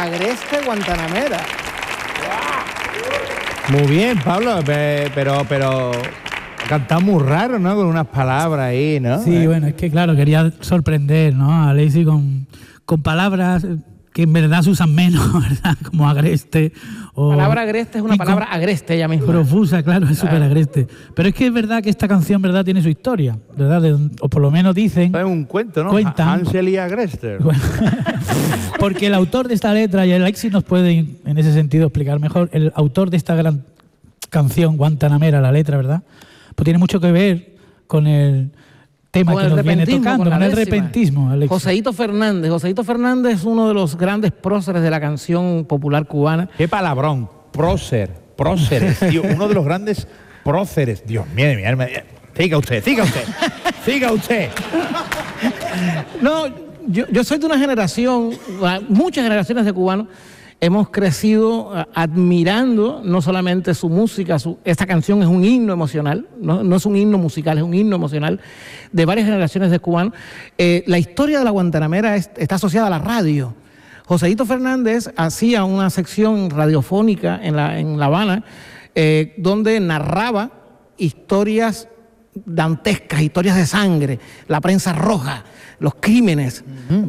Agreste Guantanamera. Muy bien, Pablo, pero cantado muy raro, ¿no? Con unas palabras ahí, ¿no? Sí, bueno, es que claro, quería sorprender, ¿no? A Lacy con palabras que en verdad se usan menos, ¿verdad? Como agreste. La palabra agreste es una palabra agreste ella misma. Profusa, claro, es súper agreste. Pero es que es verdad que esta canción, ¿verdad?, tiene su historia, ¿verdad? O por lo menos dicen... Es un cuento, ¿no? Cuentan. Hansel y Agreste. Porque el autor de esta letra, y el Alexis nos puede en ese sentido explicar mejor, el autor de esta gran canción, Guantanamera, la letra, ¿verdad?, pues tiene mucho que ver con el tema que nos viene tocando, con el repentismo, Alexis. Joseito Fernández es uno de los grandes próceres de la canción popular cubana. Qué palabrón, próceres, tío, uno de los grandes próceres. Dios mío, siga usted. No, yo soy de una generación, muchas generaciones de cubanos, hemos crecido admirando no solamente su música, esta canción es un himno emocional, no es un himno musical, es un himno emocional de varias generaciones de cubanos. La historia de la Guantanamera está asociada a la radio. Joseito Fernández hacía una sección radiofónica en La Habana donde narraba historias dantescas, historias de sangre, la prensa roja, los crímenes,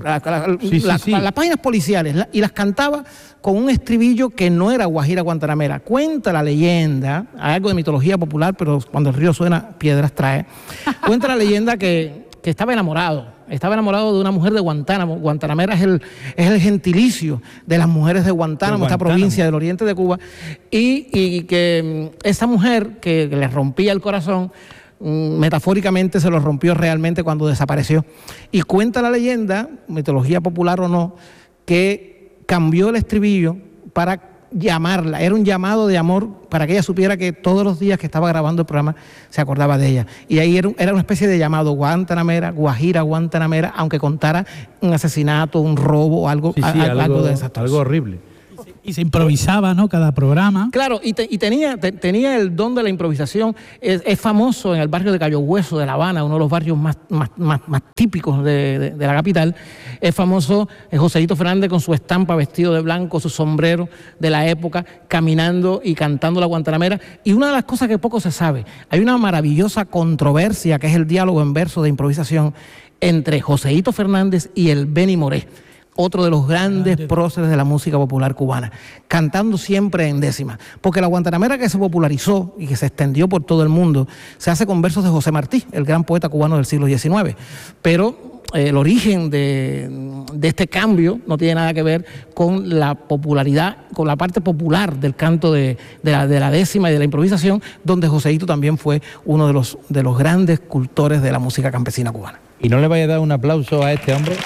las páginas policiales, y las cantaba con un estribillo que no era guajira guantanamera. Cuenta la leyenda, hay algo de mitología popular, pero cuando el río suena, piedras trae. Cuenta la leyenda que estaba enamorado de una mujer de Guantánamo. Guantanamera es el gentilicio de las mujeres de Guantánamo, esta provincia del oriente de Cuba, y que esa mujer que le rompía el corazón, metafóricamente se lo rompió realmente cuando desapareció. Y cuenta la leyenda, mitología popular o no, que cambió el estribillo para llamarla. Era un llamado de amor para que ella supiera que todos los días que estaba grabando el programa se acordaba de ella. Y ahí era una especie de llamado Guantanamera, guajira Guantanamera, aunque contara un asesinato, un robo o algo, algo desastroso. Algo horrible. Y se improvisaba, ¿no?, cada programa. Claro, y tenía el don de la improvisación. Es famoso en el barrio de Cayo Hueso de La Habana, uno de los barrios más típicos de la capital. Es famoso Joseito Fernández con su estampa, vestido de blanco, su sombrero de la época, caminando y cantando la Guantanamera. Y una de las cosas que poco se sabe, hay una maravillosa controversia que es el diálogo en verso de improvisación entre Joseito Fernández y el Beni Moré, otro de los grandes próceres de la música popular cubana, cantando siempre en décima. Porque la Guantanamera que se popularizó y que se extendió por todo el mundo, se hace con versos de José Martí, el gran poeta cubano del siglo XIX. Pero el origen de este cambio no tiene nada que ver con la popularidad, con la parte popular del canto de la décima y de la improvisación, donde Joseito también fue uno de los grandes cultores de la música campesina cubana. ¿Y no le vaya a dar un aplauso a este hombre?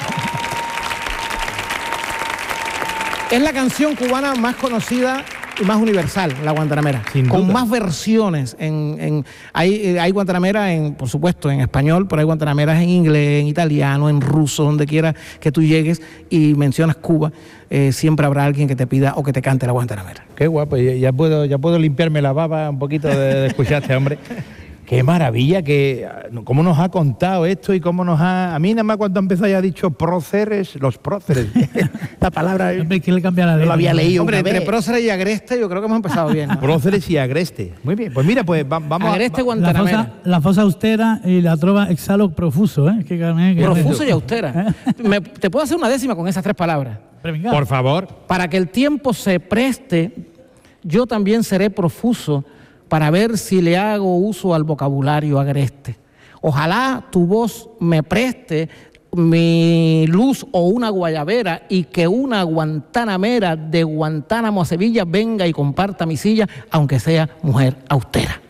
Es la canción cubana más conocida y más universal, la Guantanamera, con más versiones. Hay Guantanamera, por supuesto, en español, pero hay Guantanameras en inglés, en italiano, en ruso, donde quiera que tú llegues y mencionas Cuba, siempre habrá alguien que te pida o que te cante la Guantanamera. Qué guapo, ya puedo limpiarme la baba un poquito de escuchar a este hombre. Qué maravilla, cómo nos ha contado esto y cómo nos ha... A mí nada más cuando empezó ya ha dicho próceres, los próceres. Esta palabra... Hombre, ¿quién le cambia la letra? No la había leído. Hombre, entre próceres y agreste yo creo que hemos empezado bien, ¿no? Próceres y agreste. Muy bien, pues mira, pues vamos agreste Guantanamera. La fosa austera y la trova exhalo profuso, ¿eh? Profuso y austera. ¿Te puedo hacer una décima con esas tres palabras? Por favor. Para que el tiempo se preste, yo también seré profuso para ver si le hago uso al vocabulario agreste. Ojalá tu voz me preste mi luz o una guayabera y que una guantanamera de Guantánamo a Sevilla venga y comparta mi silla, aunque sea mujer austera.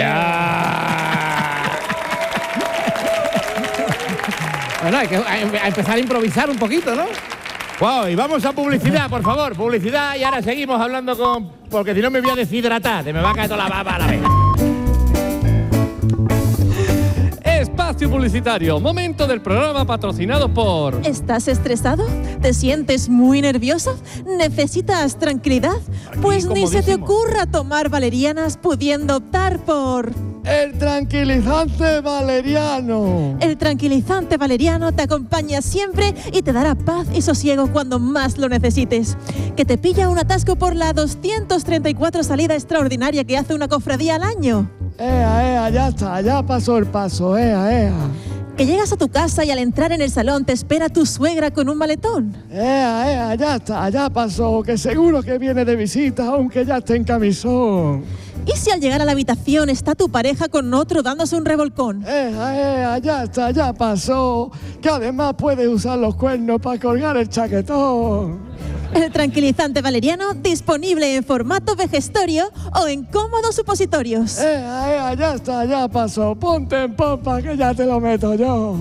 Bueno, hay que empezar a improvisar un poquito, ¿no? Wow, y vamos a publicidad, por favor, publicidad, y ahora seguimos hablando porque si no me voy a deshidratar, me va a caer toda la baba a la vez. Espacio publicitario, momento del programa patrocinado por... ¿Estás estresado? ¿Te sientes muy nervioso? ¿Necesitas tranquilidad? Pues ni se te ocurra tomar valerianas pudiendo optar por... ¡El tranquilizante valeriano! El tranquilizante valeriano te acompaña siempre y te dará paz y sosiego cuando más lo necesites. ¿Que te pilla un atasco por la 234 salida extraordinaria que hace una cofradía al año? Ya está, ya pasó el paso, ¿Que llegas a tu casa y al entrar en el salón te espera tu suegra con un maletón? Ya está, ya pasó, que seguro que viene de visita aunque ya esté en camisón. ¿Y si al llegar a la habitación está tu pareja con otro dándose un revolcón? Ya está, ya pasó, que además puedes usar los cuernos para colgar el chaquetón. El tranquilizante valeriano disponible en formato vejestorio o en cómodos supositorios. Ya está, ya pasó, ponte en pompa que ya te lo meto yo.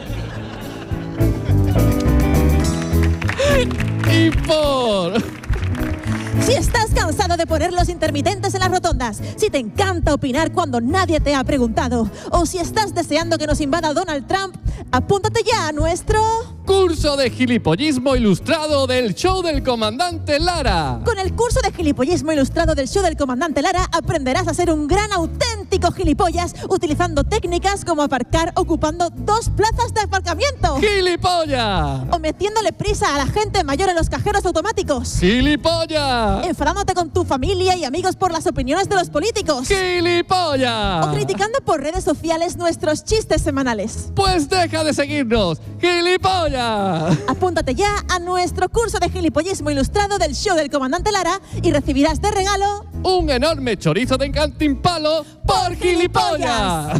Y por... Si estás cansado de poner los intermitentes en las rotondas, si te encanta opinar cuando nadie te ha preguntado, o si estás deseando que nos invada Donald Trump, apúntate ya a nuestro... curso de gilipollismo ilustrado del show del comandante Lara. Con el curso de gilipollismo ilustrado del show del comandante Lara aprenderás a ser un gran auténtico gilipollas utilizando técnicas como aparcar ocupando 2 plazas de aparcamiento. ¡Gilipollas! O metiéndole prisa a la gente mayor en los cajeros automáticos. ¡Gilipollas! Enfadándote con tu familia y amigos por las opiniones de los políticos. ¡Gilipollas! O criticando por redes sociales nuestros chistes semanales. Pues deja de seguirnos, ¡gilipollas! Apúntate ya a nuestro curso de gilipollismo ilustrado del show del comandante Lara y recibirás de regalo un enorme chorizo de Cantimpalo por gilipollas.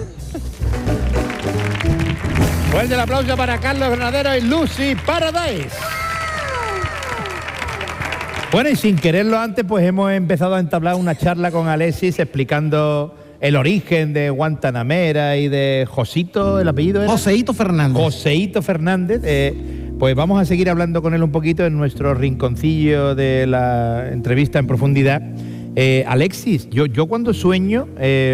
Fuerte el aplauso para Carlos Granadero y Lucy Paradise. Bueno, y sin quererlo antes, pues hemos empezado a entablar una charla con Alexis explicando el origen de Guantanamera y de Josito, ¿el apellido era? Joseito Fernández. Joseito Fernández. Pues vamos a seguir hablando con él un poquito en nuestro rinconcillo de la entrevista en profundidad. Alexis, yo cuando sueño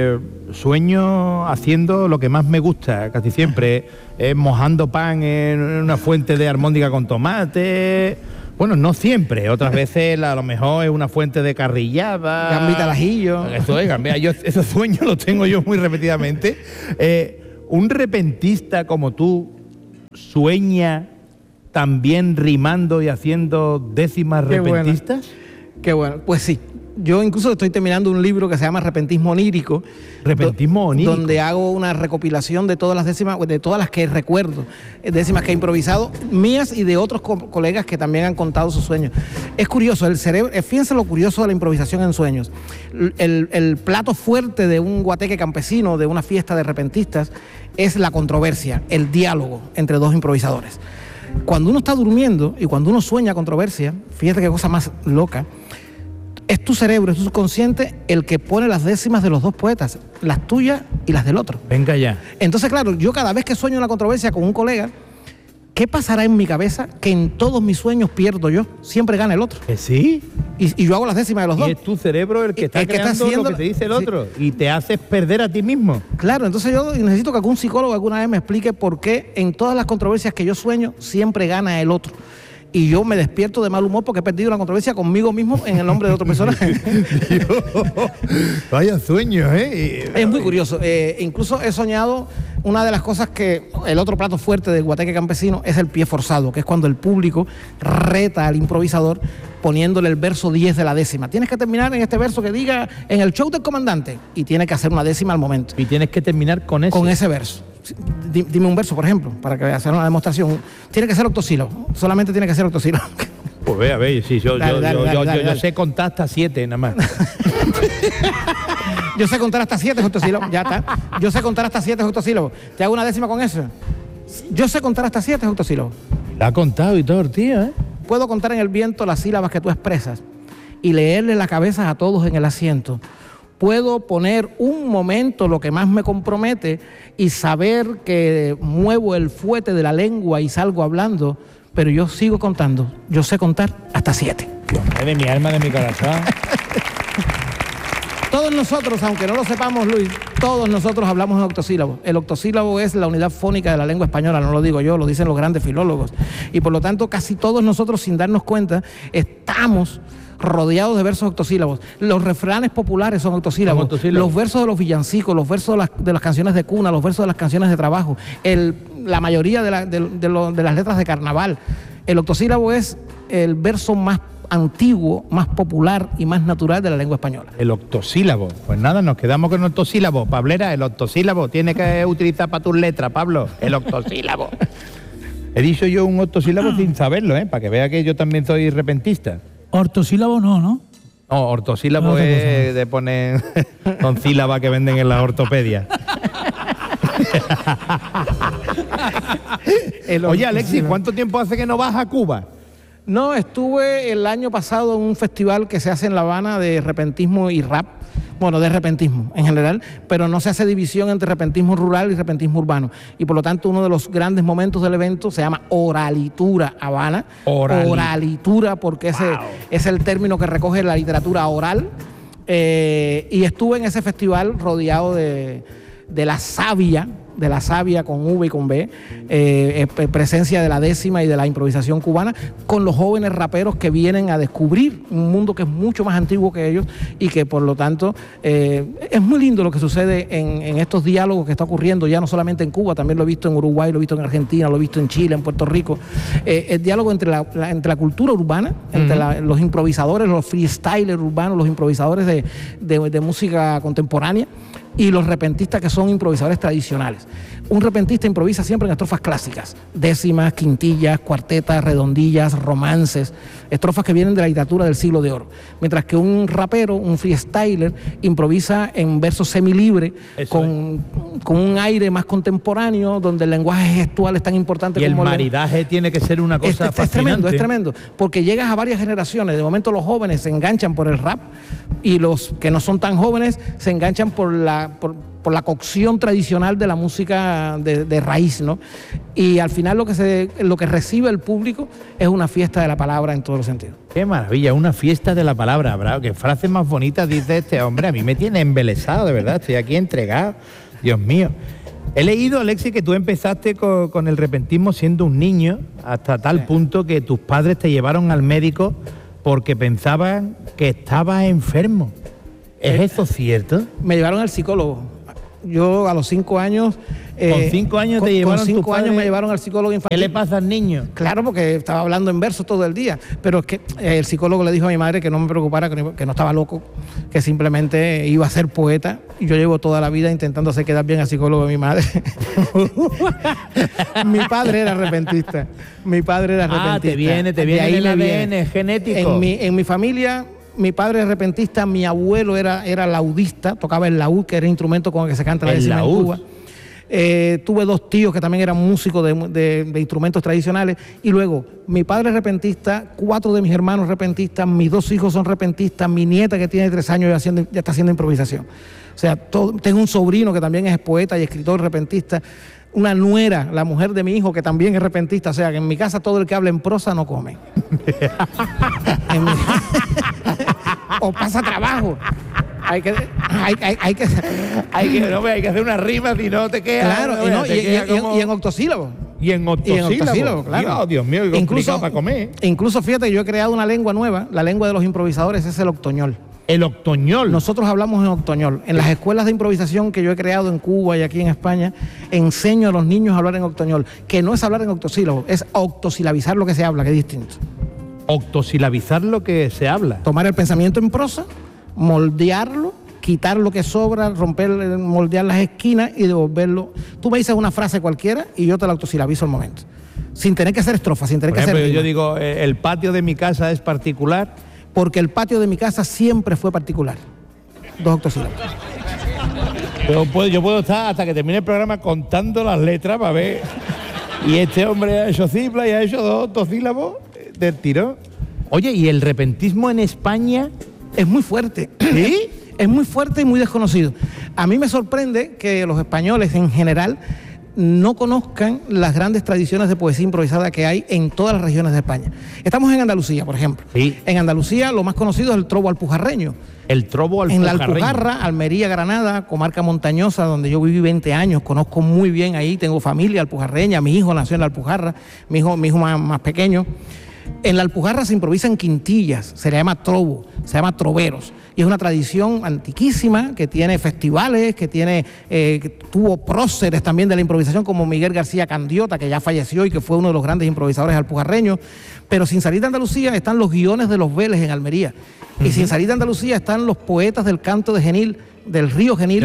haciendo lo que más me gusta, casi siempre, mojando pan en una fuente de armóndiga con tomate. Bueno, no siempre, otras veces a lo mejor es una fuente de carrillada. Gambita al ajillo. Eso es, gambita. Esos sueños los tengo yo muy repetidamente. ¿Un repentista como tú sueña también rimando y haciendo décimas repentistas? Qué bueno, pues sí. Yo incluso estoy terminando un libro que se llama Repentismo Onírico. Repentismo onírico. Donde hago una recopilación de todas las décimas, de todas las que recuerdo, décimas que he improvisado, mías y de otros colegas que también han contado sus sueños. Es curioso, el cerebro, fíjense lo curioso de la improvisación en sueños. El plato fuerte de un guateque campesino, de una fiesta de repentistas, es la controversia, el diálogo entre dos improvisadores. Cuando uno está durmiendo y cuando uno sueña controversia, fíjate qué cosa más loca, es tu cerebro, es tu subconsciente el que pone las décimas de los dos poetas, las tuyas y las del otro. Venga ya. Entonces, claro, yo cada vez que sueño una controversia con un colega, ¿qué pasará en mi cabeza? Que en todos mis sueños pierdo yo, siempre gana el otro. ¿Sí? Y yo hago las décimas de los dos. Y es tu cerebro el que está creando lo que te dice el otro. Sí. Y te haces perder a ti mismo. Claro, entonces yo necesito que algún psicólogo alguna vez me explique por qué en todas las controversias que yo sueño siempre gana el otro. Y yo me despierto de mal humor porque he perdido una controversia conmigo mismo en el nombre de otro personaje. Vaya sueño, ¿eh? Es muy curioso. Incluso he soñado una de las cosas que... El otro plato fuerte del guateque campesino es el pie forzado, que es cuando el público reta al improvisador poniéndole el verso 10 de la décima. Tienes que terminar en este verso que diga en el show del comandante y tiene que hacer una décima al momento. Y tienes que terminar con ese. Con ese verso. Dime un verso, por ejemplo, para que hacer una demostración. Tiene que ser octosílabo, solamente tiene que ser octosílabo. Pues ve, a ver, sí, yo sé contar hasta 7 nada más. Yo sé contar hasta 7 octosílabos, ya está. Yo sé contar hasta 7 octosílabos. ¿Te hago una décima con eso? Yo sé contar hasta 7 octosílabos. La ha contado y todo, tío, ¿eh? Puedo contar en el viento las sílabas que tú expresas y leerle las cabezas a todos en el asiento. Puedo poner un momento lo que más me compromete y saber que muevo el fuete de la lengua y salgo hablando, pero yo sigo contando. Yo sé contar hasta 7. De mi alma, de mi corazón. Todos nosotros, aunque no lo sepamos, Luis, todos nosotros hablamos en octosílabos. El octosílabo es la unidad fónica de la lengua española, no lo digo yo, lo dicen los grandes filólogos. Y por lo tanto, casi todos nosotros, sin darnos cuenta, estamos rodeados de versos octosílabos. Los refranes populares son octosílabos. Los versos de los villancicos, los versos de las canciones de cuna, los versos de las canciones de trabajo, la mayoría de las letras de carnaval. El octosílabo es el verso más antiguo, más popular y más natural de la lengua española. El octosílabo. Pues nada, nos quedamos con el octosílabo. Pablera, el octosílabo. Tienes que utilizar para tus letras, Pablo. El octosílabo. He dicho yo un octosílabo sin saberlo, para que vea que yo también soy repentista. Ortosílabo no, ¿no? No, ortosílabo es de poner con sílaba que venden en la ortopedia. Oye, Alexis, ¿cuánto tiempo hace que no vas a Cuba? No, estuve el año pasado en un festival que se hace en La Habana de repentismo y rap. Bueno, de repentismo en general, pero no se hace división entre repentismo rural y repentismo urbano. Y por lo tanto, uno de los grandes momentos del evento se llama Oralitura Habana. Oralitura, porque ese es el término que recoge la literatura oral. Y estuve en ese festival rodeado de la savia con V y con B, presencia de la décima y de la improvisación cubana, con los jóvenes raperos que vienen a descubrir un mundo que es mucho más antiguo que ellos y que por lo tanto es muy lindo lo que sucede en estos diálogos que está ocurriendo ya no solamente en Cuba, también lo he visto en Uruguay, lo he visto en Argentina, lo he visto en Chile, en Puerto Rico, el diálogo entre la cultura urbana, entre los improvisadores, los freestylers urbanos, los improvisadores de música contemporánea y los repentistas que son improvisadores tradicionales. Un repentista improvisa siempre en estrofas clásicas, décimas, quintillas, cuartetas, redondillas, romances, estrofas que vienen de la literatura del siglo de oro. Mientras que un rapero, un freestyler, improvisa en versos semilibre, con un aire más contemporáneo, donde el lenguaje gestual es tan importante y como el maridaje tiene que ser una cosa fascinante. Es tremendo, porque llegas a varias generaciones. De momento los jóvenes se enganchan por el rap y los que no son tan jóvenes se enganchan por la cocción tradicional de la música de raíz, ¿no? Y al final lo que recibe el público es una fiesta de la palabra en todos los sentidos. Qué maravilla, una fiesta de la palabra, bravo. Qué frases más bonitas dice este hombre. A mí me tiene embelesado, de verdad. Estoy aquí entregado. Dios mío. He leído, Alexis, que tú empezaste con el repentismo siendo un niño, hasta tal punto que tus padres te llevaron al médico porque pensaban que estabas enfermo. ¿Es eso cierto? Me llevaron al psicólogo. Yo a los 5 años... ¿Con 5 años te llevaron? Con 5 años me llevaron al psicólogo infantil. ¿Qué le pasa al niño? Claro, porque estaba hablando en verso todo el día. Pero es que el psicólogo le dijo a mi madre que no me preocupara, que no estaba loco, que simplemente iba a ser poeta. Y yo llevo toda la vida intentando hacer quedar bien al psicólogo de mi madre. Mi padre era repentista. Te viene el ADN genético. En mi familia... Mi padre es repentista, mi abuelo era laudista, tocaba el laúd, que era el instrumento con el que se canta la décima en Cuba. Tuve 2 tíos que también eran músicos de instrumentos tradicionales. Y luego, mi padre es repentista, 4 de mis hermanos repentistas, mis 2 hijos son repentistas, mi nieta que tiene 3 años ya está haciendo improvisación. O sea, tengo un sobrino que también es poeta y escritor repentista. Una nuera, la mujer de mi hijo, que también es repentista. O sea, que en mi casa todo el que habla en prosa no come. O pasa trabajo. Hay que hacer una rima, si no te queda. Claro, y en octosílabos. Y en octosílabos, claro. Dios mío, incluso para comer. Incluso fíjate que yo he creado una lengua nueva, la lengua de los improvisadores es el octoñol. El octoñol. Nosotros hablamos en octoñol. En las escuelas de improvisación que yo he creado en Cuba y aquí en España, enseño a los niños a hablar en octoñol, que no es hablar en octosílabos, es octosilabizar lo que se habla, que es distinto. Octosilabizar lo que se habla. Tomar el pensamiento en prosa, moldearlo, quitar lo que sobra, moldear las esquinas y devolverlo. Tú me dices una frase cualquiera y yo te la octosilabizo al momento. Sin tener que hacer estrofa, sin tener que hacer rima. Yo digo, el patio de mi casa es particular. Porque el patio de mi casa siempre fue particular. 2 octosílabos. Yo puedo estar hasta que termine el programa contando las letras para ver. Y este hombre ha hecho cifras y ha hecho 2 octosílabos del tirón. Oye, ¿y el repentismo en España? Es muy fuerte. ¿Sí? Es muy fuerte y muy desconocido. A mí me sorprende que los españoles en general no conozcan las grandes tradiciones de poesía improvisada que hay en todas las regiones de España. Estamos en Andalucía, por ejemplo. Sí. En Andalucía lo más conocido es el trobo alpujarreño. El trobo En la alpujarreño. Alpujarra, Almería, Granada, comarca montañosa, donde yo viví 20 años, conozco muy bien ahí, tengo familia alpujarreña, mi hijo nació en la Alpujarra, mi hijo más pequeño. En la Alpujarra se improvisan quintillas, se le llama trobo, se llama troveros. Y es una tradición antiquísima que tiene festivales, que tuvo próceres también de la improvisación como Miguel García Candiota, que ya falleció y que fue uno de los grandes improvisadores alpujarreños. Pero sin salir de Andalucía están los guiones de los Vélez en Almería. Y sin salir de Andalucía están los poetas del canto de Genil, del río Genil,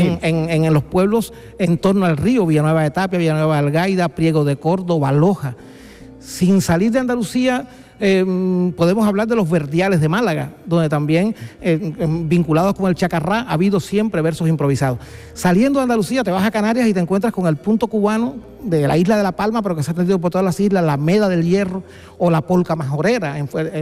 en los pueblos en torno al río, Villanueva de Tapia, Villanueva de Algaida, Priego de Córdoba, Loja. Sin salir de Andalucía, podemos hablar de los verdiales de Málaga, donde también, vinculados con el chacarrá, ha habido siempre versos improvisados. Saliendo de Andalucía, te vas a Canarias y te encuentras con el punto cubano de la isla de La Palma, pero que se ha extendido por todas las islas, la Meda del Hierro o la polca majorera,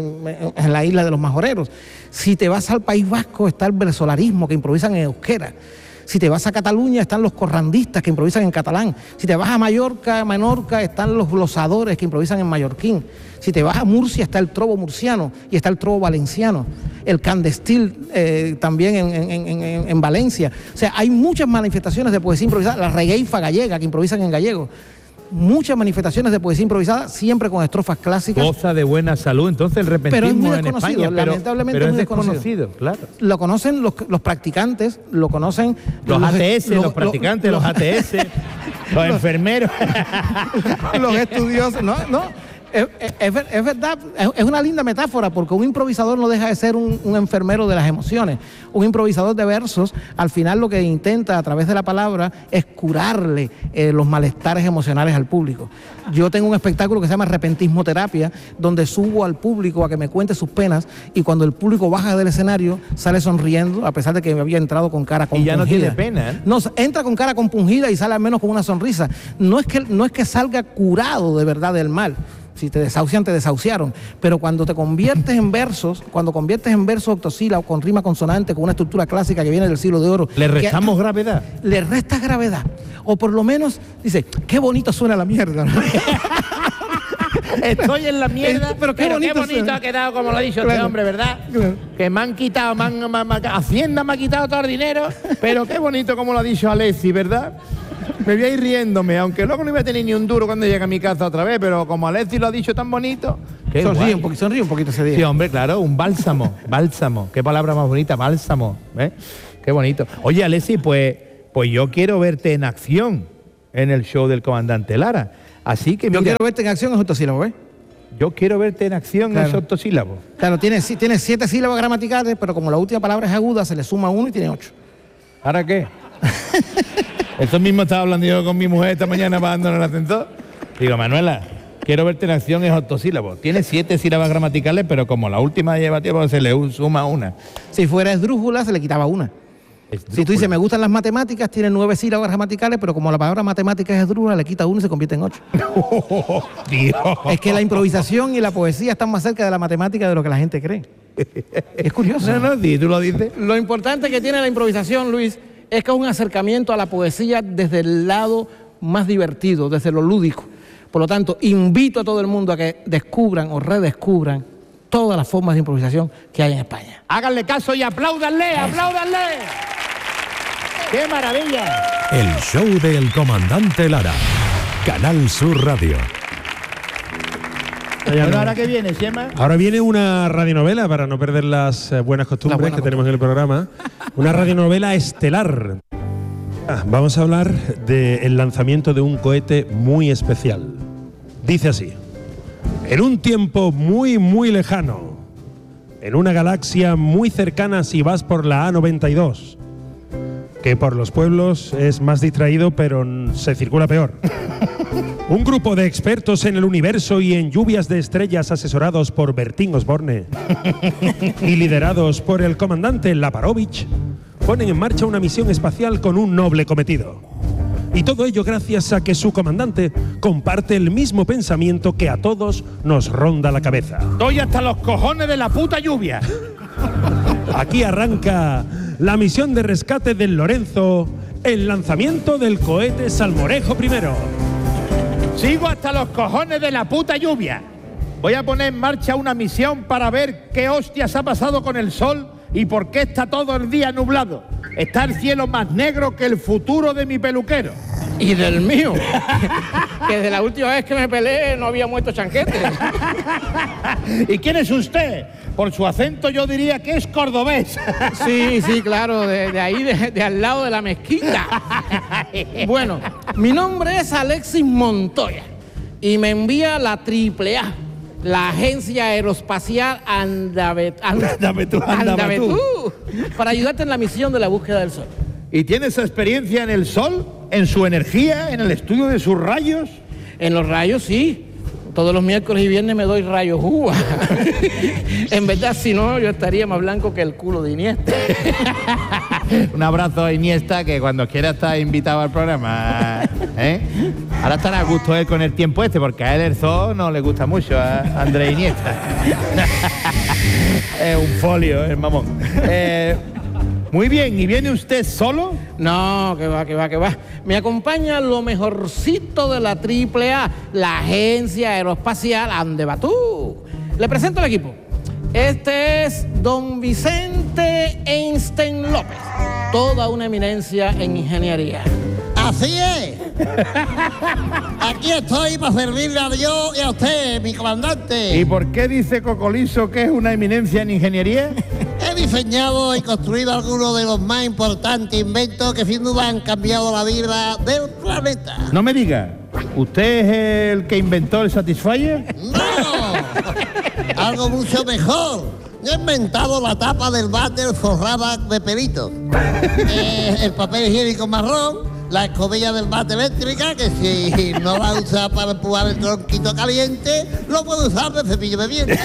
en la isla de los majoreros. Si te vas al País Vasco, está el versolarismo, que improvisan en euskera. Si te vas a Cataluña, están los corrandistas, que improvisan en catalán. Si te vas a Menorca, están los glosadores, que improvisan en mallorquín. Si te vas a Murcia, está el trobo murciano y está el trobo valenciano. El candestil también en Valencia. O sea, hay muchas manifestaciones de poesía improvisada. La regueifa gallega, que improvisan en gallego. Muchas manifestaciones de poesía improvisada, siempre con estrofas clásicas. Goza de buena salud, entonces el repentismo pero es muy en desconocido, España, lamentablemente pero es muy desconocido, claro. Lo conocen los practicantes, lo conocen Los ATS, los practicantes, los ATS, los enfermeros. los estudiosos, no. Es verdad, es una linda metáfora, porque un improvisador no deja de ser un enfermero de las emociones. Un improvisador de versos, al final lo que intenta a través de la palabra es curarle los malestares emocionales al público. Yo tengo un espectáculo que se llama Repentismo Terapia, donde subo al público a que me cuente sus penas, y cuando el público baja del escenario sale sonriendo, a pesar de que había entrado con cara compungida. Y ya no tiene pena, ¿eh? No, entra con cara compungida y sale al menos con una sonrisa. No es que salga curado de verdad del mal. Si te desahucian, te desahuciaron. Pero cuando te conviertes en versos, octosílabos, con rima consonante, con una estructura clásica que viene del siglo de oro. ¿Le restamos gravedad? Le restas gravedad. O por lo menos, dice, qué bonito suena la mierda. Estoy en la mierda, pero qué bonito ha quedado, como lo ha dicho este hombre, ¿verdad? Claro. Que me han quitado, Hacienda me ha quitado todo el dinero, pero qué bonito como lo ha dicho Alessi, ¿verdad? Me voy a ir riéndome, aunque luego no voy a tener ni un duro cuando llegue a mi casa otra vez, pero como Alessi lo ha dicho tan bonito... Sonríe un poquito ese día. Sí, hombre, claro, un bálsamo, qué palabra más bonita, bálsamo, ¿eh? Qué bonito. Oye, Alessi, pues yo quiero verte en acción en el show del comandante Lara. Así que yo mira, quiero verte en acción en octosílabos, ¿ves? Yo quiero verte en acción en esos octosílabos. Claro, tiene 7 sílabas gramaticales, pero como la última palabra es aguda, se le suma 1 y tiene 8. ¿Ahora qué? Eso mismo estaba hablando yo con mi mujer esta mañana bajando en el ascensor. Digo, Manuela, quiero verte en acción en octosílabos. Tiene 7 sílabas gramaticales, pero como la última lleva tiempo, se le suma 1. Si fuera esdrújula, se le quitaba 1. Si tú dices, me gustan las matemáticas, tiene 9 sílabas gramaticales, pero como la palabra matemática es esdrújula, le quita 1 y se convierte en 8. Dios. Es que la improvisación y la poesía están más cerca de la matemática de lo que la gente cree. Es curioso. No, sí, tú lo dices. Lo importante que tiene la improvisación, Luis, es que es un acercamiento a la poesía desde el lado más divertido, desde lo lúdico. Por lo tanto, invito a todo el mundo a que descubran o redescubran todas las formas de improvisación que hay en España. Háganle caso y apláudanle, apláudanle. ¡Qué maravilla! El show del comandante Lara. Canal Sur Radio. Bueno, ¿ahora qué viene, Chema? Ahora viene una radionovela, para no perder las buenas costumbres que tenemos en el programa. Una radionovela estelar. Vamos a hablar del lanzamiento de un cohete muy especial. Dice así: en un tiempo muy, muy lejano, en una galaxia muy cercana si vas por la A92, que por los pueblos es más distraído, pero se circula peor. Un grupo de expertos en el universo y en lluvias de estrellas, asesorados por Bertín Osborne y liderados por el comandante Laparovich, ponen en marcha una misión espacial con un noble cometido. Y todo ello gracias a que su comandante comparte el mismo pensamiento que a todos nos ronda la cabeza. Estoy hasta los cojones de la puta lluvia. Aquí arranca la misión de rescate del Lorenzo el lanzamiento del cohete Salmorejo I. Sigo hasta los cojones de la puta lluvia. Voy a poner en marcha una misión para ver qué hostias ha pasado con el sol y por qué está todo el día nublado. Está el cielo más negro que el futuro de mi peluquero. Y del mío, que desde la última vez que me peleé no había muerto chanquete. ¿Y quién es usted? Por su acento yo diría que es cordobés. Sí, claro, de ahí, de al lado de la mezquita. Bueno, mi nombre es Alexis Montoya y me envía la AAA, la Agencia Aeroespacial Andabetú, para ayudarte en la misión de la búsqueda del sol. ¿Y tienes experiencia en el sol? ¿En su energía? ¿En el estudio de sus rayos? En los rayos, sí. Todos los miércoles y viernes me doy rayos uva. En verdad, si no, yo estaría más blanco que el culo de Iniesta. Un abrazo a Iniesta, que cuando quiera está invitado al programa. ¿Eh? Ahora estará a gusto él con el tiempo porque a él el zoo no le gusta mucho, a Andrés Iniesta. Es un folio, el mamón. Muy bien, ¿y viene usted solo? No, que va. Me acompaña lo mejorcito de la AAA, la Agencia Aeroespacial Andebatu. Le presento al equipo. Este es don Vicente Einstein López, toda una eminencia en ingeniería. Así es. Aquí estoy para servirle a Dios y a usted, mi comandante. ¿Y por qué dice Cocolizo que es una eminencia en ingeniería? He diseñado y construido algunos de los más importantes inventos que sin duda han cambiado la vida del planeta. No me diga, ¿usted es el que inventó el Satisfyer? ¡No! Algo mucho mejor. Yo he inventado la tapa del váter forrada de pelitos. El papel higiénico marrón, la escobilla del bate eléctrica, que si no la usa para empujar el tronquito caliente, lo puede usar de cepillo de dientes.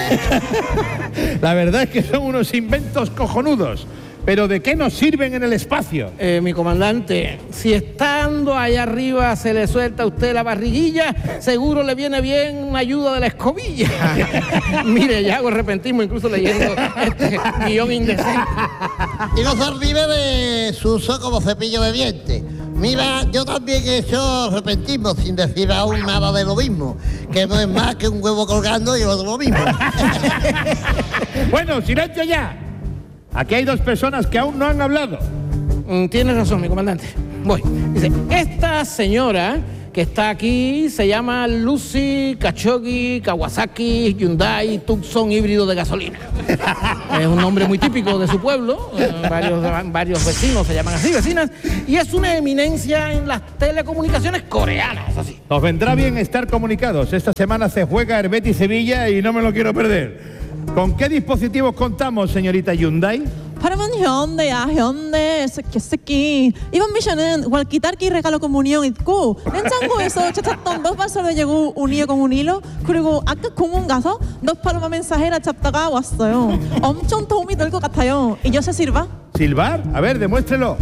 La verdad es que son unos inventos cojonudos. ¿Pero de qué nos sirven en el espacio? Mi comandante, si estando allá arriba se le suelta a usted la barriguilla, seguro le viene bien una ayuda de la escobilla. Mire, ya hago arrepentismo incluso leyendo este guión indecente. Y no se olvide de su uso como cepillo de dientes. Mira, yo también he hecho arrepentismo sin decir aún nada de lo mismo, que no es más que un huevo colgando y el otro lo mismo. Bueno, silencio ya. Aquí hay dos personas que aún no han hablado. Tienes razón, mi comandante. Voy. Dice, esta señora que está aquí se llama Lucy Khashoggi Kawasaki Hyundai Tucson híbrido de gasolina. Es un nombre muy típico de su pueblo. Varios vecinos se llaman así, vecinas. Y es una eminencia en las telecomunicaciones coreanas, así. Nos vendrá bien estar comunicados. Esta semana se juega el Betis Sevilla y no me lo quiero perder. ¿Con qué dispositivos contamos, señorita Hyundai? 바람은 현대야, 현대. 새끼. 이번 미션은 walkie-talkie regalo comunión 있고 냉장고에서 찾았던 dos vasos de yogur unido con un hilo. 그리고 아까 공원 가서 dos palomas mensajeras 잡다가 왔어요. 엄청 도움이 될 것 같아요. ¿Y yo sé silbar? ¿Silbar? A ver, demuéstrelo.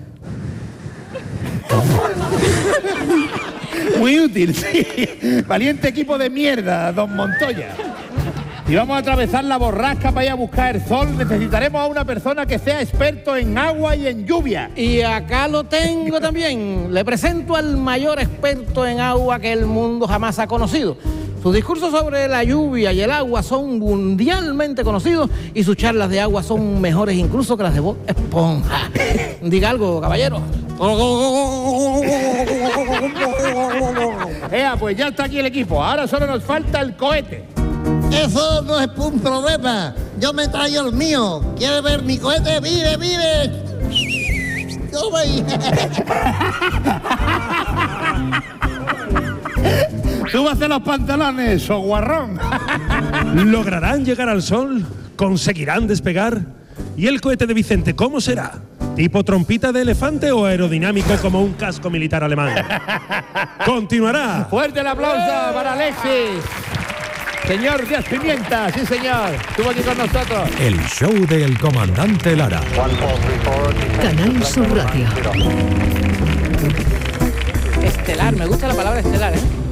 Muy útil, sí. Valiente equipo de mierda, don Montoya. Y vamos a atravesar la borrasca para ir a buscar el sol. Necesitaremos a una persona que sea experto en agua y en lluvia. Y acá lo tengo también. Le presento al mayor experto en agua que el mundo jamás ha conocido. Sus discursos sobre la lluvia y el agua son mundialmente conocidos y sus charlas de agua son mejores incluso que las de Bob Esponja. Diga algo, caballero. Pues ya está aquí el equipo. Ahora solo nos falta el cohete. Eso no es un problema. Yo me traigo el mío. ¿Quiere ver mi cohete? ¡Vive, vive! ¡Toma ahí! ¡Súbase los pantalones, o guarrón! ¿Lograrán llegar al sol? ¿Conseguirán despegar? ¿Y el cohete de Vicente cómo será? ¿Tipo trompita de elefante o aerodinámico como un casco militar alemán? ¡Continuará! ¡Fuerte el aplauso para Alexis! Señor Díaz Pimienta, sí señor, estuvo aquí con nosotros. El show del comandante Lara. Canal Sur Radio. Estelar, me gusta la palabra estelar, ¿eh?